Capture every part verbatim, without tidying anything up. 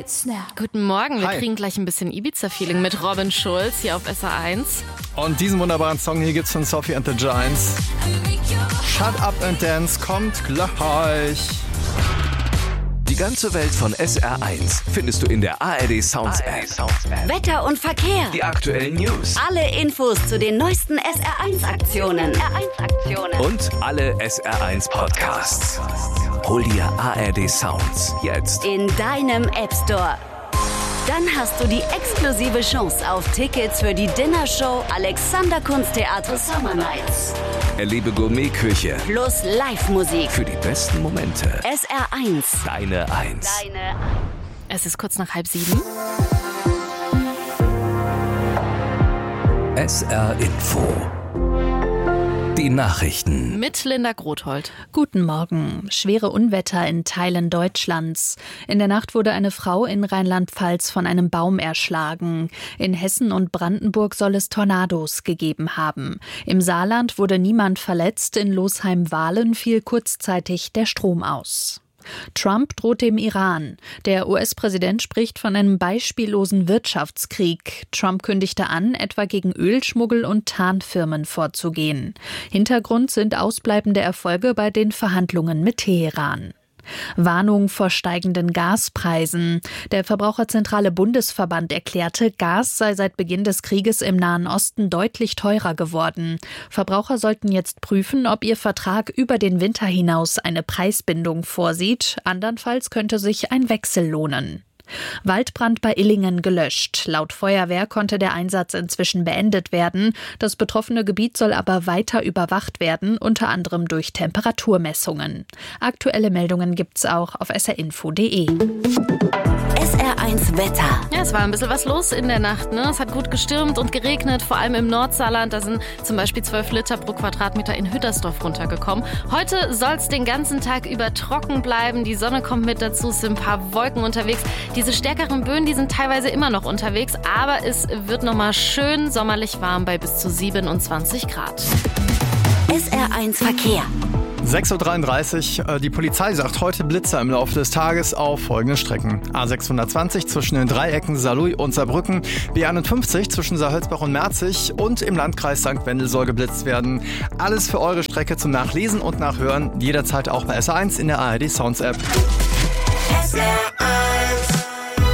Snap. Guten Morgen, wir Hi. kriegen gleich ein bisschen Ibiza-Feeling mit Robin Schulz hier auf S R eins. Und diesen wunderbaren Song hier gibt's von Sophie and the Giants. Shut Up and Dance kommt gleich. Die ganze Welt von S R eins findest du in der A R D Sounds App. Wetter und Verkehr. Die aktuellen News Alle Infos zu den neuesten S R eins Aktionen. S R eins Aktionen. und alle S R eins Podcasts. Hol dir A R D Sounds jetzt. In deinem App Store. Dann hast du die exklusive Chance auf Tickets für die Dinnershow Alexander Kunsttheater Summer Nights. Erlebe Gourmetküche Plus Live-Musik. für die besten Momente. S R eins. Deine Eins. Deine Es ist kurz nach halb sieben. S R Info. Die Nachrichten. Mit Linda Grothold. Guten Morgen. Schwere Unwetter in Teilen Deutschlands. In der Nacht wurde eine Frau in Rheinland-Pfalz von einem Baum erschlagen. In Hessen und Brandenburg soll es Tornados gegeben haben. Im Saarland wurde niemand verletzt. In Losheim-Wahlen fiel kurzzeitig der Strom aus. Trump droht dem Iran. Der U S-Präsident spricht von einem beispiellosen Wirtschaftskrieg. Trump kündigte an, etwa gegen Ölschmuggel und Tarnfirmen vorzugehen. Hintergrund sind ausbleibende Erfolge bei den Verhandlungen mit Teheran. Warnung vor steigenden Gaspreisen. Der Verbraucherzentrale Bundesverband erklärte, Gas sei seit Beginn des Krieges im Nahen Osten deutlich teurer geworden. Verbraucher sollten jetzt prüfen, ob ihr Vertrag über den Winter hinaus eine Preisbindung vorsieht. Andernfalls könnte sich ein Wechsel lohnen. Waldbrand bei Illingen gelöscht. Laut Feuerwehr konnte der Einsatz inzwischen beendet werden. Das betroffene Gebiet soll aber weiter überwacht werden, unter anderem durch Temperaturmessungen. Aktuelle Meldungen gibt's auch auf s r info punkt d e. S R eins Wetter. Ja, es war ein bisschen was los in der Nacht, ne? Es hat gut gestürmt und geregnet, vor allem im Nordsaarland. Da sind zum Beispiel zwölf Liter pro Quadratmeter in Hüttersdorf runtergekommen. Heute soll es den ganzen Tag über trocken bleiben. Die Sonne kommt mit dazu, es sind ein paar Wolken unterwegs. Diese stärkeren Böen, die sind teilweise immer noch unterwegs, aber es wird nochmal schön sommerlich warm bei bis zu siebenundzwanzig Grad. S R eins Verkehr. sechs Uhr dreiunddreißig. Die Polizei sagt heute Blitzer im Laufe des Tages auf folgenden Strecken. A sechshundertzwanzig zwischen den Dreiecken Saarlouis und Saarbrücken, B einundfünfzig zwischen Saarhölzbach und Merzig und im Landkreis Sankt Wendel soll geblitzt werden. Alles für eure Strecke zum Nachlesen und Nachhören, jederzeit auch bei S R eins in der A R D Sounds App. S R eins.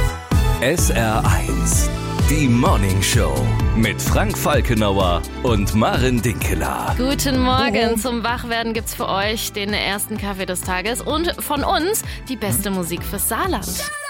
S R eins. Die Morning Show mit Frank Falkenauer und Maren Dinkeler. Guten Morgen. Zum Wachwerden gibt's für euch den ersten Kaffee des Tages und von uns die beste Musik fürs Saarland.